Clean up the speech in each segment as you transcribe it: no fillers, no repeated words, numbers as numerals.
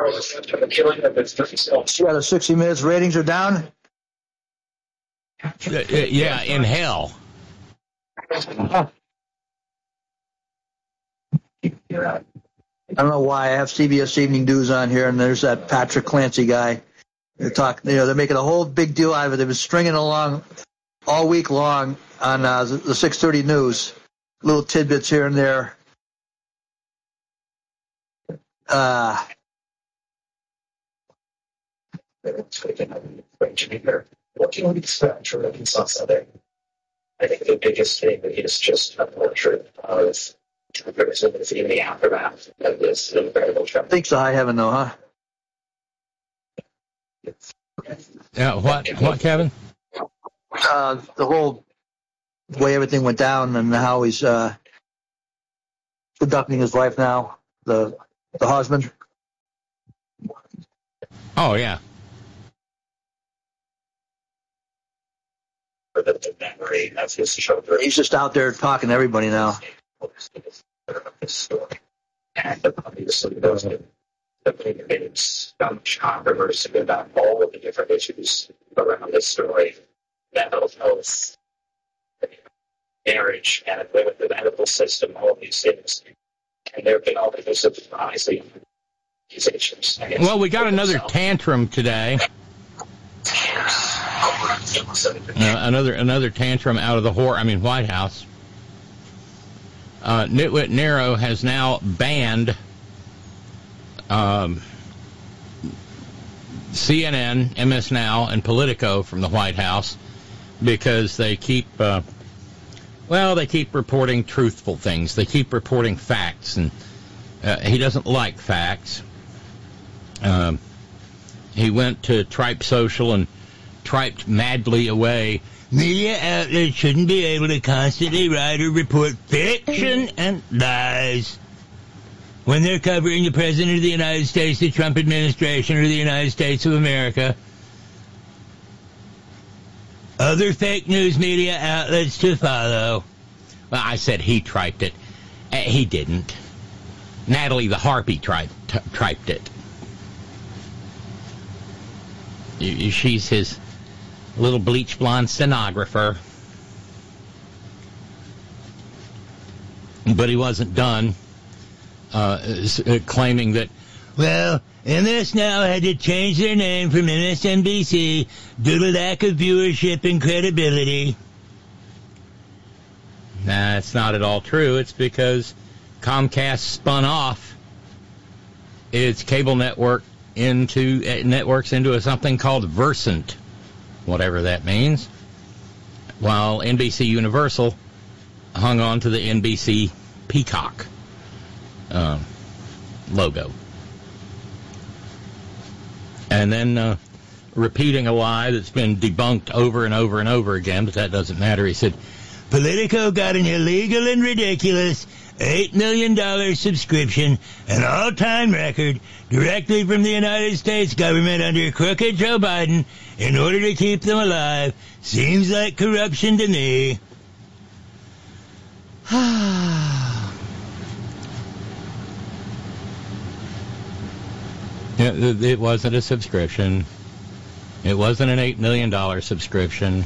Yeah, the 60 Minutes ratings are down. Yeah, in hell. I don't know why. I have CBS Evening News on here, and there's that Patrick Clancy guy. They're making a whole big deal out of it. They've been stringing along all week long on the 6:30 news, little tidbits here and there. I think the biggest thing is just a portrait of Trumpism in the aftermath of this incredible Trump. Thanks to high heaven, though, huh? Yeah, what, Kevin? The whole way everything went down and how he's conducting his life now, the husband. Oh, yeah. The memory of his children. He's just out there talking to everybody now. And obviously, those are the big much controversy about all of the different issues around this story. Mental health, marriage, and with the medical system, all of these things. And there have been all kinds of surprising accusations. Well, we got another tantrum today. Another tantrum out of the White House. Nitwit Nero has now banned CNN, MS Now, and Politico from the White House because they keep reporting truthful things. They keep reporting facts, and he doesn't like facts. He went to Tripe Social and triped madly away. Media outlets shouldn't be able to constantly write or report fiction and lies when they're covering the President of the United States, the Trump administration, or the United States of America. Other fake news media outlets to follow. Well, I said he triped it. He didn't. Natalie the Harpy triped it. She's his little bleach blonde stenographer. But he wasn't done claiming that, well, MS Now had to change their name from MSNBC due to lack of viewership and credibility. Nah, it's not at all true. It's because Comcast spun off its cable network into something called Versant, whatever that means, while NBC Universal hung on to the NBC Peacock logo. And then repeating a lie that's been debunked over and over and over again, but that doesn't matter. He said, Politico got an illegal and ridiculous $8 million subscription, an all-time record, directly from the United States government under crooked Joe Biden in order to keep them alive. Seems like corruption to me. It wasn't a subscription. It wasn't an $8 million subscription.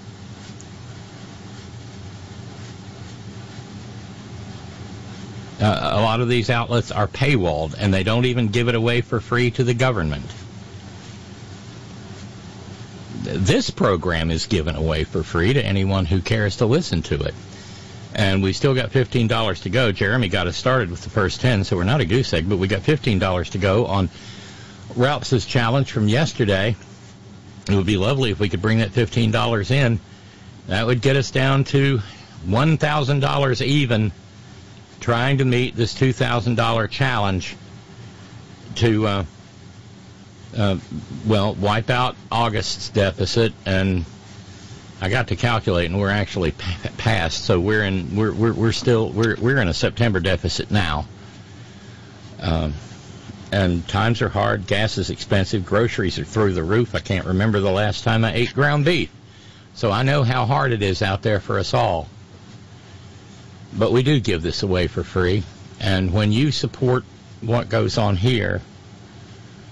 A lot of these outlets are paywalled, and they don't even give it away for free to the government. This program is given away for free to anyone who cares to listen to it. And we still got $15 to go. Jeremy got us started with the first 10, so we're not a goose egg, but we got $15 to go on Ralph's challenge from yesterday. It would be lovely if we could bring that $15 in. That would get us down to $1,000 even, trying to meet this $2,000 challenge to, wipe out August's deficit. And I got to calculate, and we're actually past. So we're in a September deficit now. And times are hard. Gas is expensive. Groceries are through the roof. I can't remember the last time I ate ground beef. So I know how hard it is out there for us all. But we do give this away for free. And when you support what goes on here,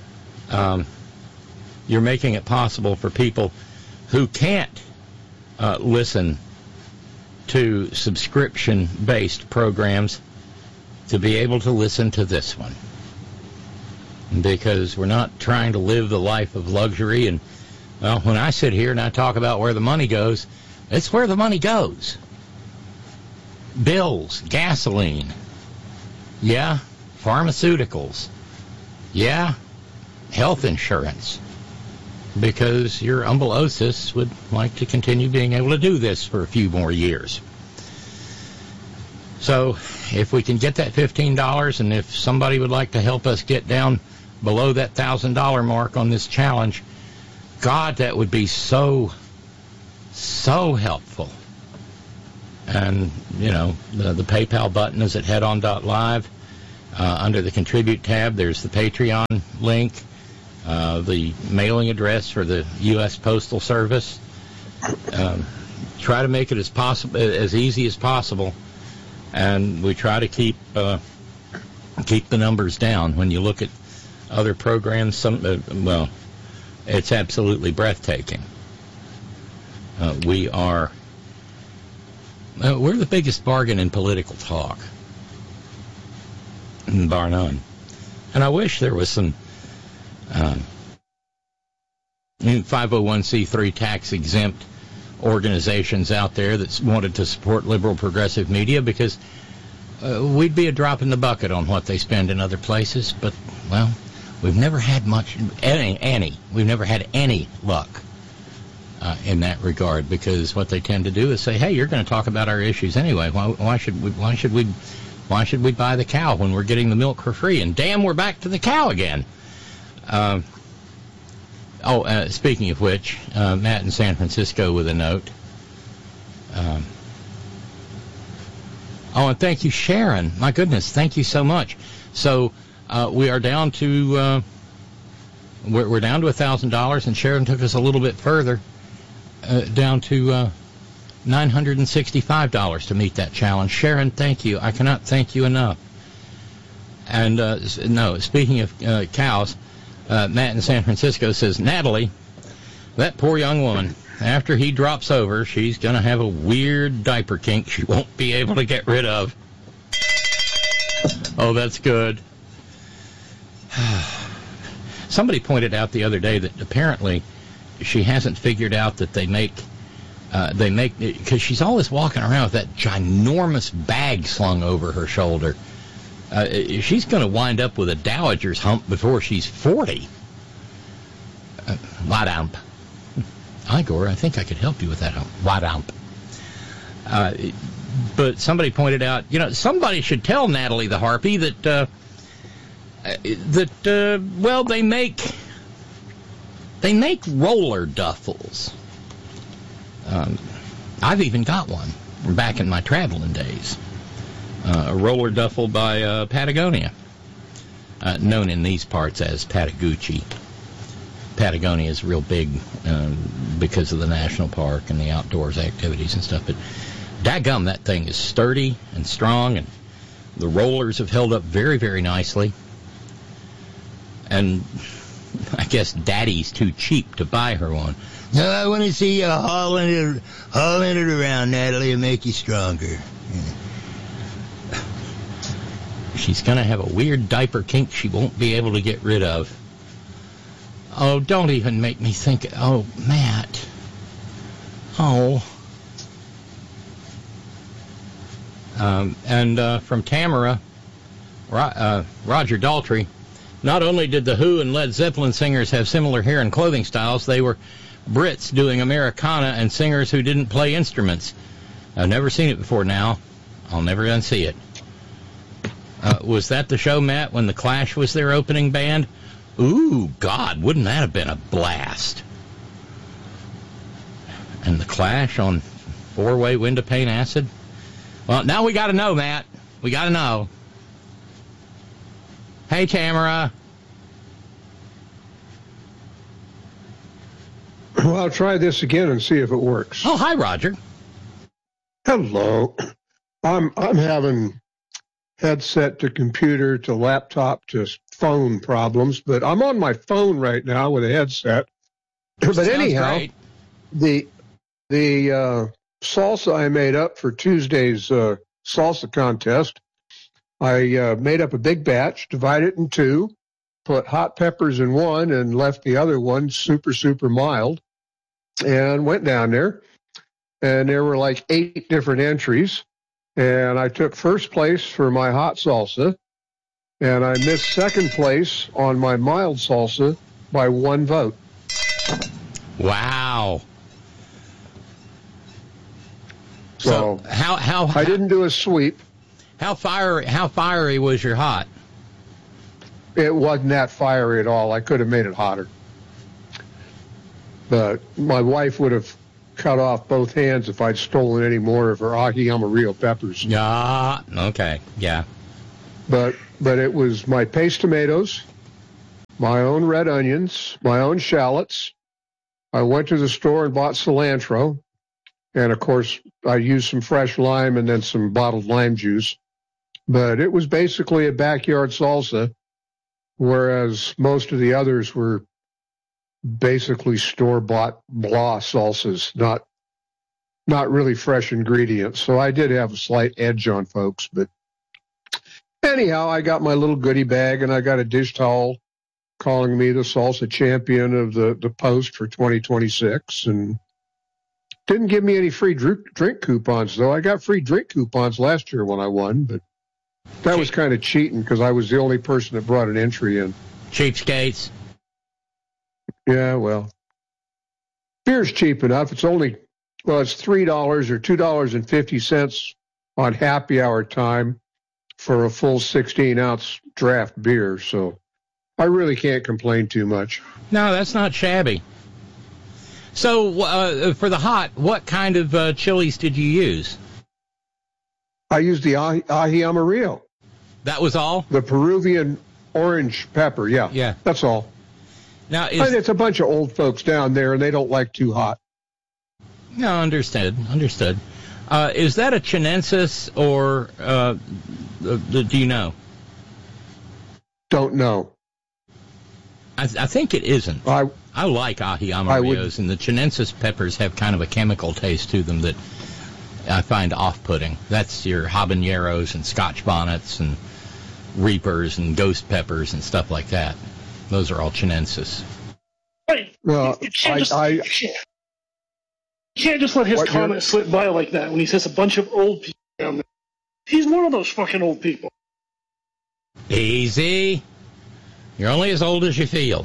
You're making it possible for people who can't listen to subscription-based programs to be able to listen to this one. Because we're not trying to live the life of luxury. And, well, when I sit here and I talk about where the money goes, it's where the money goes. Bills, gasoline, yeah, pharmaceuticals, yeah, health insurance. Because your umbelosis would like to continue being able to do this for a few more years. So if we can get that $15, and if somebody would like to help us get down below that $1,000 mark on this challenge, God, that would be so helpful. And, you know, the PayPal button is at headon.live. Under the Contribute tab, there's the Patreon link. The mailing address for the U.S. Postal Service. Try to make it as easy as possible, and we try to keep the numbers down. When you look at other programs, well, it's absolutely breathtaking. We're the biggest bargain in political talk, bar none. And I wish there was some 501c3 tax-exempt organizations out there that wanted to support liberal progressive media, because we'd be a drop in the bucket on what they spend in other places. But, well, we've never had we've never had any luck in that regard, because what they tend to do is say, hey, you're going to talk about our issues anyway. Why should we buy the cow when we're getting the milk for free? And damn, we're back to the cow again. Speaking of which, Matt in San Francisco with a note. And thank you, Sharon. My goodness, thank you so much. So we are down to we're down to $1,000, and Sharon took us a little bit further, down to $965 to meet that challenge. Sharon, thank you. I cannot thank you enough. And speaking of cows. Matt in San Francisco says, Natalie, that poor young woman, after he drops over, she's going to have a weird diaper kink she won't be able to get rid of. Oh, that's good. Somebody pointed out the other day that apparently she hasn't figured out that they make, because she's always walking around with that ginormous bag slung over her shoulder. She's going to wind up with a dowager's hump before she's 40. Wadamp. Igor, I think I could help you with that hump. Wadamp. But somebody pointed out, somebody should tell Natalie the Harpy that they make roller duffels. I've even got one from back in my traveling days. A roller duffel by Patagonia, known in these parts as Patagucci. Patagonia is real big because of the national park and the outdoors activities and stuff. But dadgum, that thing is sturdy and strong, and the rollers have held up very, very nicely. And I guess Daddy's too cheap to buy her one. No, I want to see you hauling it around, Natalie, and make you stronger. She's going to have a weird diaper kink she won't be able to get rid of. Oh, don't even make me think. Oh, Matt. Oh. From Tamara, Roger Daltrey, not only did the Who and Led Zeppelin singers have similar hair and clothing styles, they were Brits doing Americana and singers who didn't play instruments. I've never seen it before now. I'll never unsee it. Was that the show, Matt, when the Clash was their opening band? Ooh, God, wouldn't that have been a blast? And the Clash on four-way window pane acid? Well, now we got to know, Matt. We got to know. Hey, Tamara. Well, I'll try this again and see if it works. Oh, hi, Roger. Hello. I'm having headset to computer to laptop to phone problems, but I'm on my phone right now with a headset. But Sounds anyhow, great. the salsa I made up for Tuesday's salsa contest, I made up a big batch, divided it in two, put hot peppers in one, and left the other one super, super mild, and went down there. And there were like 8 different entries. And I took first place for my hot salsa, and I missed second place on my mild salsa by 1 vote. Wow. So how I didn't do a sweep. How fiery was your hot? It wasn't that fiery at all. I could have made it hotter. But my wife would have cut off both hands if I'd stolen any more of her aji amarillo peppers. Yeah. Okay. Yeah. But it was my paste tomatoes, my own red onions, my own shallots. I went to the store and bought cilantro. And, of course, I used some fresh lime and then some bottled lime juice. But it was basically a backyard salsa, whereas most of the others were basically store-bought blah salsas, not really fresh ingredients. So I did have a slight edge on folks. But anyhow, I got my little goodie bag, and I got a dish towel calling me the salsa champion of the Post for 2026, and didn't give me any free drink coupons, though. I got free drink coupons last year when I won, but that was kind of cheating because I was the only person that brought an entry in. Cheapskates. Yeah, well, beer's cheap enough. It's only, it's $3 or $2.50 on happy hour time for a full 16-ounce draft beer, so I really can't complain too much. No, that's not shabby. So for the hot, what kind of chilies did you use? I used the aji amarillo. That was all? The Peruvian orange pepper, yeah. Yeah. That's all. Now, And it's a bunch of old folks down there, and they don't like too hot. No, understood. Is that a chinensis or do you know? Don't know. I think it isn't. I like aji amarillos, and the chinensis peppers have kind of a chemical taste to them that I find off-putting. That's your habaneros and scotch bonnets and reapers and ghost peppers and stuff like that. Those are all chinensis. Right. Well, you can't just let his comment slip by like that when he says a bunch of old people down there. He's one of those fucking old people. Easy. You're only as old as you feel.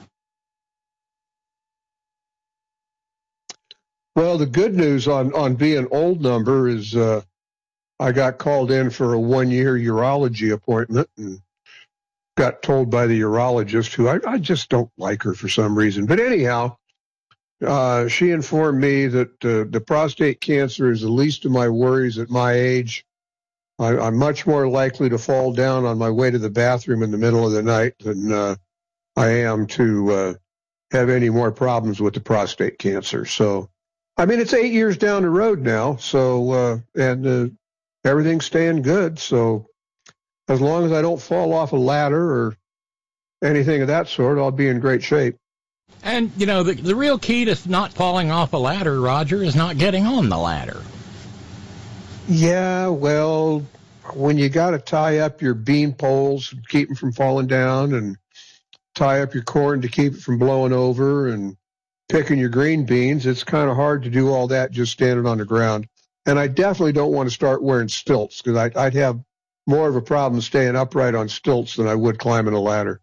Well, the good news on being old number is I got called in for a 1-year urology appointment and got told by the urologist, who I just don't like her for some reason. But anyhow, she informed me that the prostate cancer is the least of my worries at my age. I'm much more likely to fall down on my way to the bathroom in the middle of the night than I am to have any more problems with the prostate cancer. So, I mean, it's 8 years down the road now, so and everything's staying good. So as long as I don't fall off a ladder or anything of that sort, I'll be in great shape. And, you know, the real key to not falling off a ladder, Roger, is not getting on the ladder. Yeah, well, when you got to tie up your bean poles to keep them from falling down and tie up your corn to keep it from blowing over and picking your green beans, it's kind of hard to do all that just standing on the ground. And I definitely don't want to start wearing stilts because I'd have more of a problem staying upright on stilts than I would climbing a ladder.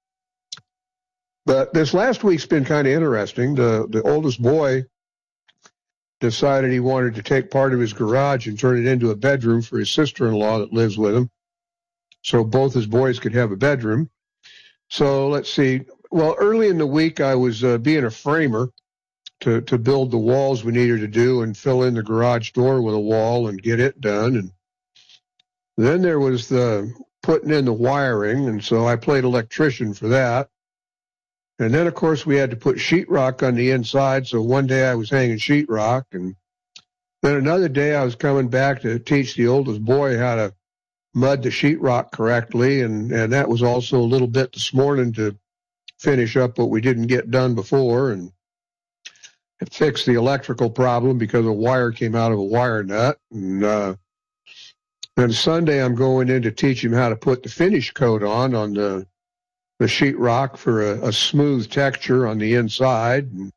But this last week's been kind of interesting. The oldest boy decided he wanted to take part of his garage and turn it into a bedroom for his sister-in-law that lives with him, so both his boys could have a bedroom. So let's see. Well, early in the week, I was being a framer to build the walls we needed to do and fill in the garage door with a wall and get it done. And then there was the putting in the wiring, and so I played electrician for that. And then, of course, we had to put sheetrock on the inside, so one day I was hanging sheetrock, and then another day I was coming back to teach the oldest boy how to mud the sheetrock correctly, and that was also a little bit this morning to finish up what we didn't get done before, and fix the electrical problem because a wire came out of a wire nut. And then Sunday I'm going in to teach him how to put the finish coat on the sheetrock for a smooth texture on the inside. And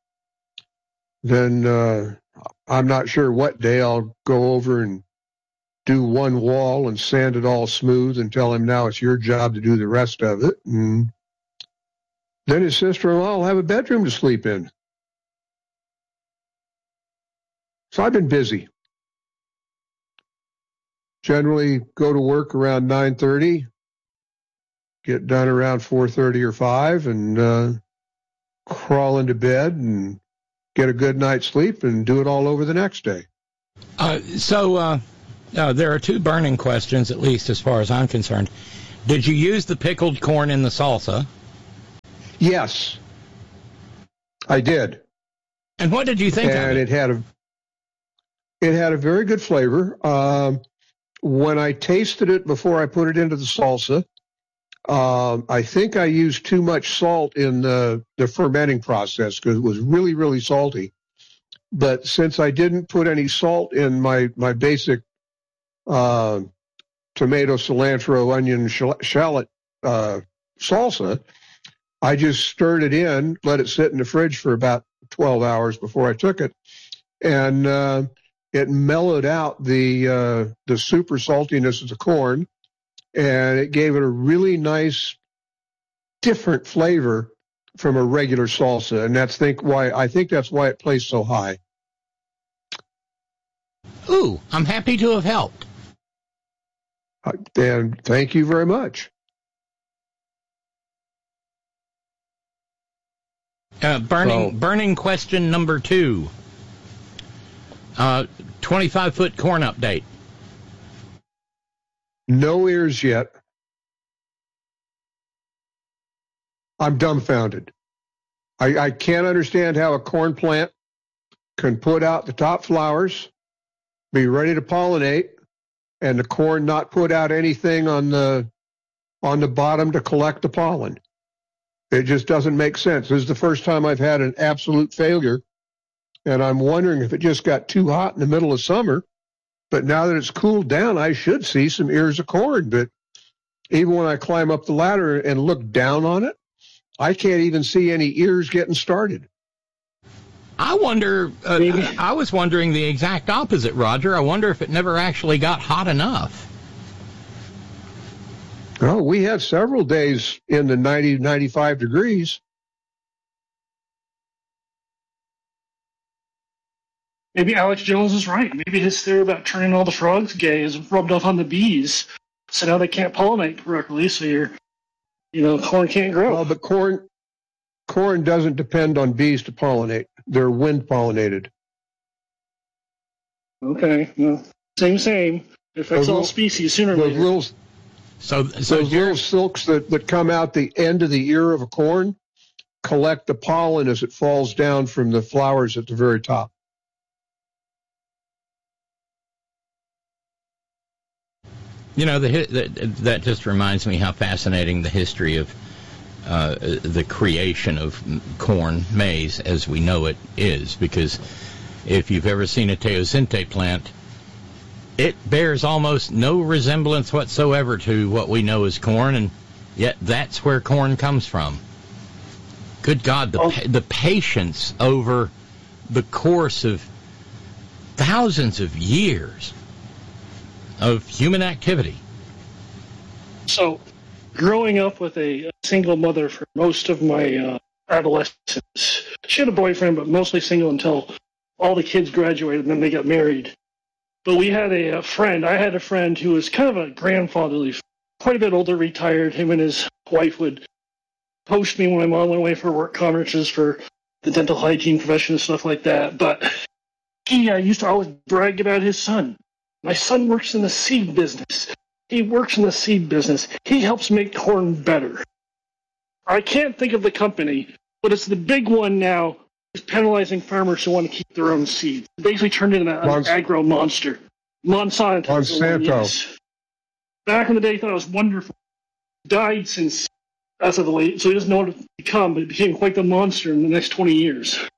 then I'm not sure what day I'll go over and do one wall and sand it all smooth and tell him now it's your job to do the rest of it. And then his sister-in-law will have a bedroom to sleep in. So I've been busy. Generally go to work around 9:30, get done around 4:30 or 5, and crawl into bed and get a good night's sleep and do it all over the next day. So there are two burning questions, at least as far as I'm concerned. Did you use the pickled corn in the salsa? Yes, I did. And what did you think of it? And it had a very good flavor. When I tasted it before I put it into the salsa, I think I used too much salt in the fermenting process because it was really, really salty. But since I didn't put any salt in my basic tomato, cilantro, onion, shallot salsa, I just stirred it in, let it sit in the fridge for about 12 hours before I took it. And it mellowed out the super saltiness of the corn, and it gave it a really nice, different flavor from a regular salsa. And I think that's why it placed so high. Ooh, I'm happy to have helped. And thank you very much. Burning question number 2. 25-foot corn update. No ears yet. I'm dumbfounded. I can't understand how a corn plant can put out the top flowers, be ready to pollinate, and the corn not put out anything on the bottom to collect the pollen. It just doesn't make sense. This is the first time I've had an absolute failure, and I'm wondering if it just got too hot in the middle of summer. But now that it's cooled down, I should see some ears of corn. But even when I climb up the ladder and look down on it, I can't even see any ears getting started. I wonder, I was wondering the exact opposite, Roger. I wonder if it never actually got hot enough. Oh, we had several days in the 90, 95 degrees. Maybe Alex Jones is right. Maybe his theory about turning all the frogs gay is rubbed off on the bees. So now they can't pollinate correctly, so corn can't grow. Well, but corn doesn't depend on bees to pollinate. They're wind pollinated. Okay, well, same. It affects all species sooner or later. Those little silks that come out the end of the ear of a corn collect the pollen as it falls down from the flowers at the very top. That just reminds me how fascinating the history of the creation of corn, maize, as we know it is. Because if you've ever seen a teosinte plant, it bears almost no resemblance whatsoever to what we know as corn, and yet that's where corn comes from. Good God, the patience over the course of thousands of years of human activity. So, growing up with a single mother for most of my adolescence, she had a boyfriend, but mostly single until all the kids graduated and then they got married. But we had a friend. I had a friend who was kind of a grandfatherly, quite a bit older, retired. Him and his wife would post me when my mom went away for work conferences for the dental hygiene profession and stuff like that. But he used to always brag about his son. My son works in the seed business. He works in the seed business. He helps make corn better. I can't think of the company, but it's the big one now. Is penalizing farmers who want to keep their own seeds. Basically turned into an agro monster. Monsanto. Monsanto. Yes. back in the day, he thought it was wonderful. Died since as of late, so he doesn't know what it's become, but it became quite the monster in the next 20 years.